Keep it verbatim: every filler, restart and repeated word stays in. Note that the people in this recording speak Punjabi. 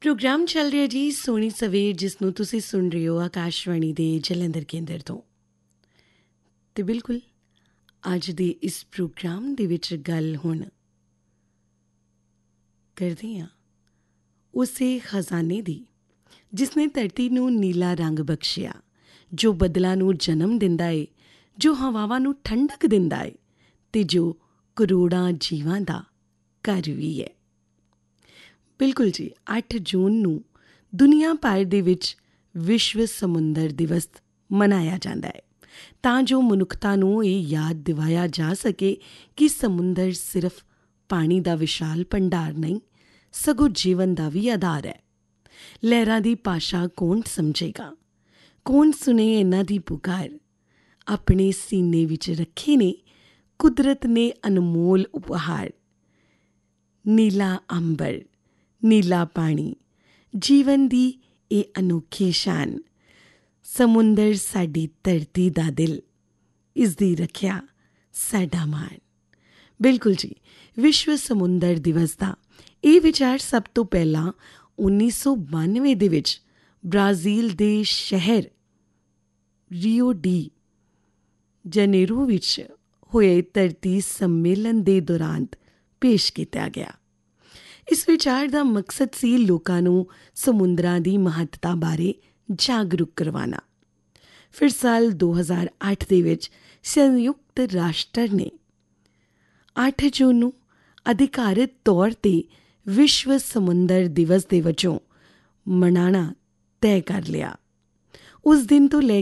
ਪ੍ਰੋਗਰਾਮ ਚੱਲ ਰਿਹਾ ਜੀ ਸੋਹਣੀ ਸਵੇਰ, ਜਿਸ ਨੂੰ ਤੁਸੀਂ ਸੁਣ ਰਹੇ ਹੋ ਆਕਾਸ਼ਵਾਣੀ ਦੇ ਜਲੰਧਰ ਕੇਂਦਰ ਤੋਂ। ਅਤੇ ਬਿਲਕੁਲ ਅੱਜ ਦੇ ਇਸ ਪ੍ਰੋਗਰਾਮ ਦੇ ਵਿੱਚ ਗੱਲ ਹੁਣ ਕਰਦੇ ਹਾਂ ਉਸੇ ਖਜ਼ਾਨੇ ਦੀ ਜਿਸ ਨੇ ਧਰਤੀ ਨੂੰ ਨੀਲਾ ਰੰਗ ਬਖਸ਼ਿਆ, ਜੋ ਬੱਦਲਾਂ ਨੂੰ ਜਨਮ ਦਿੰਦਾ ਏ, ਜੋ ਹਵਾਵਾਂ ਨੂੰ ਠੰਡਕ ਦਿੰਦਾ ਏ ਅਤੇ ਜੋ ਕਰੋੜਾਂ ਜੀਵਾਂ ਦਾ ਘਰ ਵੀ ਹੈ। ਬਿਲਕੁਲ ਜੀ, ਅੱਠ ਜੂਨ ਨੂੰ ਦੁਨੀਆ ਭਰ ਦੇ ਵਿੱਚ ਵਿਸ਼ਵ ਸਮੁੰਦਰ ਦਿਵਸ ਮਨਾਇਆ ਜਾਂਦਾ ਹੈ, ਤਾਂ ਜੋ ਮਨੁੱਖਤਾ ਨੂੰ ਇਹ ਯਾਦ ਦਿਵਾਇਆ ਜਾ ਸਕੇ ਕਿ ਸਮੁੰਦਰ ਸਿਰਫ ਪਾਣੀ ਦਾ ਵਿਸ਼ਾਲ ਭੰਡਾਰ ਨਹੀਂ, ਸਗੋਂ ਜੀਵਨ ਦਾ ਵੀ ਆਧਾਰ ਹੈ। ਲਹਿਰਾਂ ਦੀ ਭਾਸ਼ਾ ਕੌਣ ਸਮਝੇਗਾ, ਕੌਣ ਸੁਣੇ ਇਹਨਾਂ ਦੀ ਪੁਕਾਰ। ਆਪਣੇ ਸੀਨੇ ਵਿੱਚ ਰੱਖੇ ਨੇ ਕੁਦਰਤ ਨੇ ਅਨਮੋਲ ਉਪਹਾਰ। ਨੀਲਾ ਅੰਬਰ, ਨੀਲਾ ਪਾਣੀ, ਜੀਵਨ ਦੀ ਇਹ ਅਨੋਖੀ ਸ਼ਾਨ। ਸਮੁੰਦਰ ਸਾਡੀ ਧਰਤੀ ਦਾ ਦਿਲ, ਇਸ ਦੀ ਰੱਖਿਆ ਸਾਡਾ ਮਾਣ। ਬਿਲਕੁਲ ਜੀ, ਵਿਸ਼ਵ ਸਮੁੰਦਰ ਦਿਵਸ ਦਾ ਇਹ ਵਿਚਾਰ ਸਭ ਤੋਂ ਪਹਿਲਾਂ ਉੱਨੀ ਸੌ ਬਾਨਵੇਂ ਦੇ ਵਿੱਚ ਬ੍ਰਾਜ਼ੀਲ ਦੇ ਸ਼ਹਿਰ ਰੀਓ ਡੀ ਜਨੇਰੋ ਵਿੱਚ ਹੋਏ ਧਰਤੀ ਸੰਮੇਲਨ ਦੇ ਦੌਰਾਨ ਪੇਸ਼ ਕੀਤਾ ਗਿਆ। ਇਸ ਵਿਚਾਰ ਦਾ ਮਕਸਦ ਸੀ ਲੋਕਾਂ ਨੂੰ ਸਮੁੰਦਰਾਂ ਦੀ ਮਹੱਤਤਾ ਬਾਰੇ ਜਾਗਰੂਕ ਕਰਵਾਉਣਾ। ਫਿਰ ਸਾਲ ਦੋ ਹਜ਼ਾਰ ਅੱਠ ਦੇ ਵਿੱਚ ਸੰਯੁਕਤ ਰਾਸ਼ਟਰ ਨੇ ਅੱਠ ਜੂਨ ਨੂੰ ਅਧਿਕਾਰਤ ਤੌਰ 'ਤੇ ਵਿਸ਼ਵ ਸਮੁੰਦਰ ਦਿਵਸ ਦੇ ਵਜੋਂ ਮਨਾਉਣਾ ਤੈਅ ਕਰ ਲਿਆ। ਉਸ ਦਿਨ ਤੋਂ ਲੈ